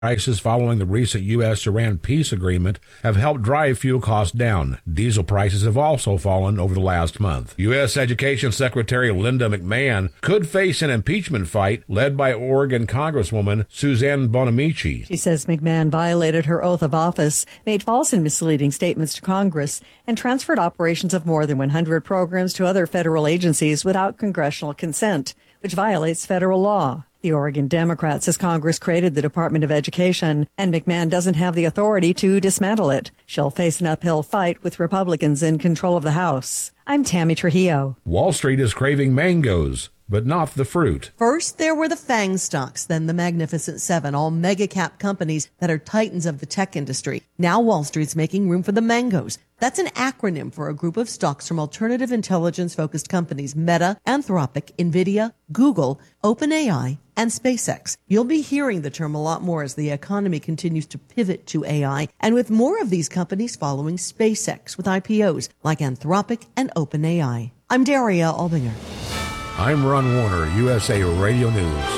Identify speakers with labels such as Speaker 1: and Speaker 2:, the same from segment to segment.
Speaker 1: Prices following the recent U.S.-Iran peace agreement have helped drive fuel costs down. Diesel prices have also fallen over the last month. U.S. Education Secretary Linda McMahon could face an impeachment fight led by Oregon Congresswoman Suzanne Bonamici.
Speaker 2: She says McMahon violated her oath of office, made false and misleading statements to Congress, and transferred operations of more than 100 programs to other federal agencies without congressional consent, which violates federal law. The Oregon Democrat says Congress created the Department of Education, and McMahon doesn't have the authority to dismantle it. She'll face an uphill fight with Republicans in control of the House. I'm Tammy Trujillo.
Speaker 1: Wall Street is craving mangoes, but not the fruit.
Speaker 3: First, there were the FANG stocks, then the Magnificent Seven, all mega-cap companies that are titans of the tech industry. Now Wall Street's making room for the mangoes. That's an acronym for a group of stocks from alternative intelligence-focused companies Meta, Anthropic, NVIDIA, Google, OpenAI, and SpaceX. You'll be hearing the term a lot more as the economy continues to pivot to AI, and with more of these companies following SpaceX with IPOs like Anthropic and OpenAI. I'm Daria Albinger.
Speaker 1: I'm Ron Warner, USA Radio News.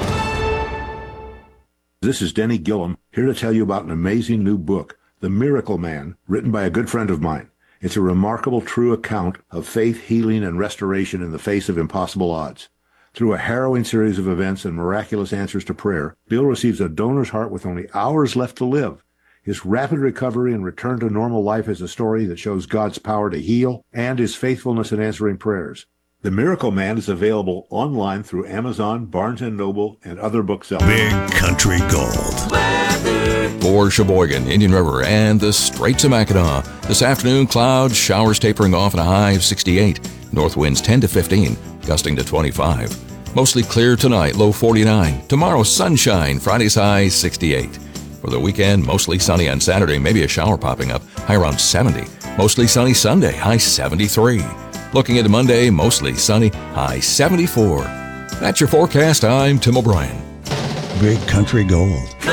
Speaker 4: This is Denny Gillum, here to tell you about an amazing new book, The Miracle Man, written by a good friend of mine. It's a remarkable, true account of faith, healing, and restoration in the face of impossible odds. Through a harrowing series of events and miraculous answers to prayer, Bill receives a donor's heart with only hours left to live. His rapid recovery and return to normal life is a story that shows God's power to heal and his faithfulness in answering prayers. The Miracle Man is available online through Amazon, Barnes & Noble, and other booksellers.
Speaker 5: Big Country Gold. For Sheboygan, Indian River, and the Straits of Mackinac. This afternoon, clouds, showers tapering off and a high of 68. North winds 10 to 15, gusting to 25. Mostly clear tonight, low 49. Tomorrow, sunshine, Friday's high 68. For the weekend, mostly sunny on Saturday, maybe a shower popping up, high around 70. Mostly sunny Sunday, high 73. Looking into Monday, mostly sunny, high 74. That's your forecast. I'm Tim O'Brien.
Speaker 6: Big Country Gold.